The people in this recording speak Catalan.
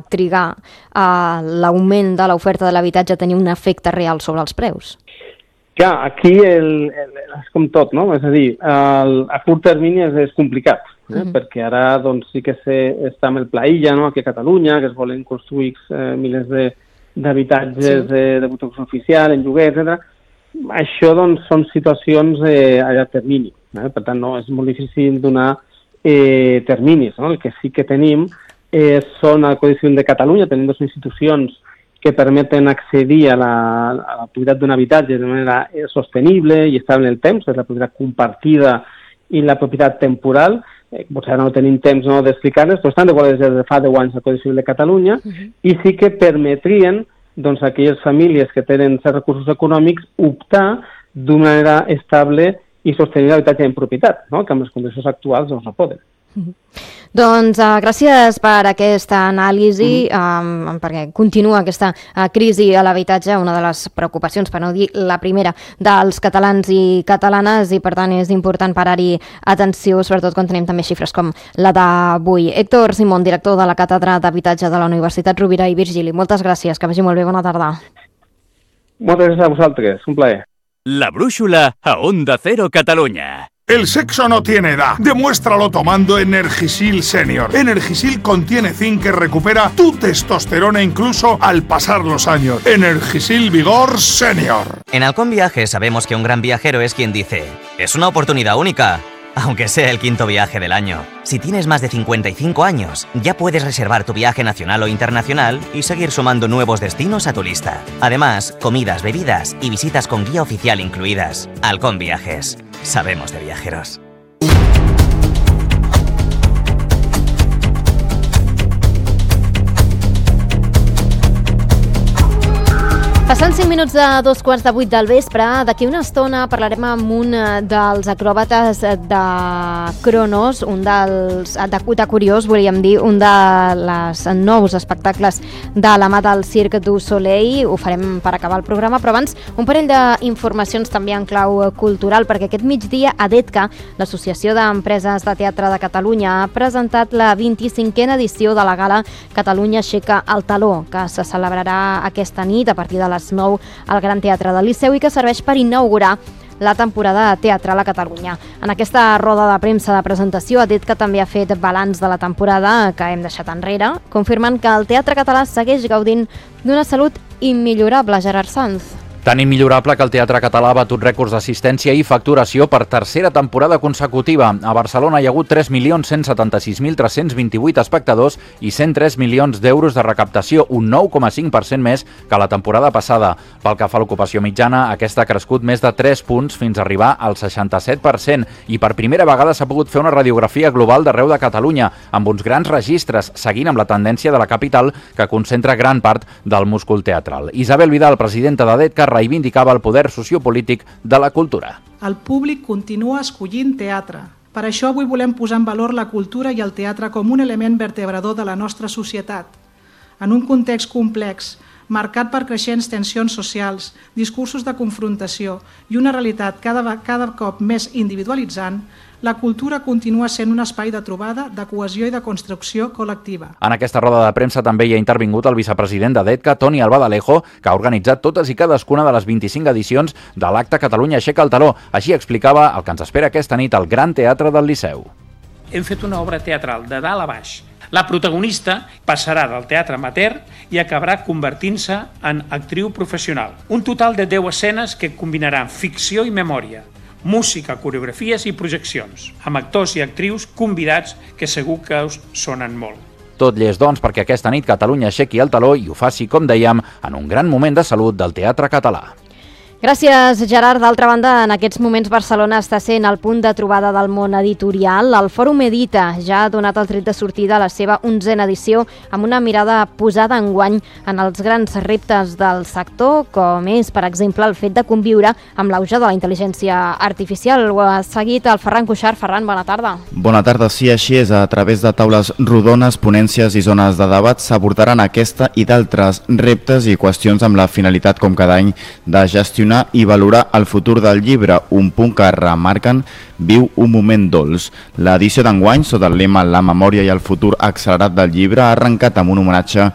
pot trigar l'augment de l'oferta de l'habitatge a tenir un efecte real sobre els preus? Clar, aquí és com tot, no? És a dir, a curt termini és complicat, perquè ara doncs, sí que està amb el pla Illa, no? Aquí a Catalunya, que es volen construir milers d'habitatges de protecció oficial, en lloguer, etc. Això doncs, són situacions a llarg termini. Per tant, no, és molt difícil donar terminis. No? El que sí que tenim són el Codi Civil de Catalunya, tenim dues institucions que permeten accedir a la propietat d'un habitatge de manera sostenible i estable en el temps, és la propietat compartida i la propietat temporal. Potser ara no tenim temps d'explicar-les, però estan regulades des de fa 10 anys al Codi Civil de Catalunya i sí que permetrien doncs, a aquelles famílies que tenen certs recursos econòmics optar d'una manera estable i sostenible l'habitatge en propietat, no? Que amb les condicions actuals doncs, no poden. Doncs gràcies per aquesta anàlisi, perquè continua aquesta crisi a l'habitatge, una de les preocupacions, per no dir la primera, dels catalans i catalanes, i per tant és important parar-hi atenció, sobretot quan tenim també xifres com la d'avui. Héctor Simón, director de la Càtedra d'Habitatge de la Universitat Rovira i Virgili, moltes gràcies, que vagi molt bé, bona tarda. Moltes gràcies a vosaltres, un plaer. La brúixola a Onda Cero Catalunya. El sexo no tiene edad. Demuéstralo tomando Energisil Senior. Energisil contiene zinc que recupera tu testosterona incluso al pasar los años. Energisil Vigor Senior. En Halcón Viajes sabemos que un gran viajero es quien dice: es una oportunidad única, aunque sea el 5º viaje del año. Si tienes más de 55 años, ya puedes reservar tu viaje nacional o internacional y seguir sumando nuevos destinos a tu lista. Además, comidas, bebidas y visitas con guía oficial incluidas. Halcón Viajes. Sabemos de viajeros. Passant 5 minuts de 7:45 del vespre, d'aquí una estona parlarem amb un dels acròbates de Cronos, de Curiós, volíem dir, un dels nous espectacles de la mà del Cirque du Soleil. Ho farem per acabar el programa, però abans un parell d'informacions també en clau cultural, perquè aquest migdia ADETCA, l'Associació d'Empreses de Teatre de Catalunya, ha presentat la 25a edició de la gala Catalunya aixeca el taló, que se celebrarà aquesta nit a partir de les 9 al Gran Teatre del Liceu i que serveix per inaugurar la temporada teatral a Catalunya. En aquesta roda de premsa de presentació, ADETCA també ha fet balanç de la temporada que hem deixat enrere, confirmant que el teatre català segueix gaudint d'una salut immillorable. Gerard Sanz. Tan immillorable que el teatre català ha batut rècords d'assistència i facturació per tercera temporada consecutiva. A Barcelona hi ha hagut 3.176.328 espectadors i 103 milions d'euros de recaptació, un 9,5% més que la temporada passada. Pel que fa a l'ocupació mitjana, aquesta ha crescut més de 3 punts fins a arribar al 67% i per primera vegada s'ha pogut fer una radiografia global d'arreu de Catalunya, amb uns grans registres, seguint amb la tendència de la capital que concentra gran part del múscul teatral. Isabel Vidal, presidenta d'ADETCA, reivindicava el poder sociopolític de la cultura. El públic continua escollint teatre. Per això avui volem posar en valor la cultura i el teatre com un element vertebrador de la nostra societat. En un context complex, marcat per creixents tensions socials, discursos de confrontació i una realitat cada cop més individualitzant, la cultura continua sent un espai de trobada, de cohesió i de construcció col·lectiva. En aquesta roda de premsa també hi ha intervingut el vicepresident d'ADETCA, Toni Albadalejo, que ha organitzat totes i cadascuna de les 25 edicions de l'acte Catalunya aixeca el taló. Així explicava el que ens espera aquesta nit al Gran Teatre del Liceu. Hem fet una obra teatral de dalt a baix. La protagonista passarà del teatre amateur i acabarà convertint-se en actriu professional. Un total de 10 escenes que combinaran ficció i memòria, música, coreografies i projeccions, amb actors i actrius convidats que segur que us sonen molt. Tot llest, doncs, perquè aquesta nit Catalunya aixequi el taló i ho faci, com dèiem, en un gran moment de salut del teatre català. Gràcies, Gerard. D'altra banda, en aquests moments Barcelona està sent el punt de trobada del món editorial. El Fòrum Edita ja ha donat el tret de sortida a la seva 11a edició amb una mirada posada enguany en els grans reptes del sector, com és, per exemple, el fet de conviure amb l'auge de la intel·ligència artificial. Ho ha seguit el Ferran Cuixart. Ferran, bona tarda. Bona tarda. Sí, així és. A través de taules rodones, ponències i zones de debat s'abordaran aquesta i d'altres reptes i qüestions amb la finalitat, com cada any, de gestionar i valorar el futur del llibre, un punt que remarquen viu un moment dolç. L'edició d'enguany, sota el lema La memòria i el futur accelerat del llibre, ha arrencat amb un homenatge